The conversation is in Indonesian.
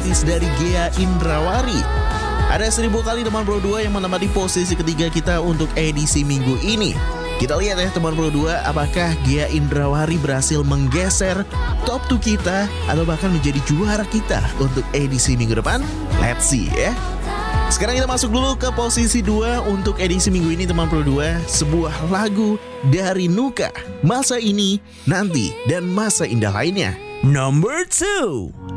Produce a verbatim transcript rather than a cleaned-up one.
gratis dari Ghea Indrawari. Ada seribu kali teman Pro dua yang menempati posisi ketiga kita untuk edisi minggu ini. Kita lihat ya teman Pro dua, apakah Ghea Indrawari berhasil menggeser top dua kita atau bahkan menjadi juara kita untuk edisi minggu depan? Let's see ya. Sekarang kita masuk dulu ke posisi dua untuk edisi minggu ini teman Pro dua. Sebuah lagu dari Nuka, Masa Ini, Nanti, dan Masa Indah lainnya. Number two.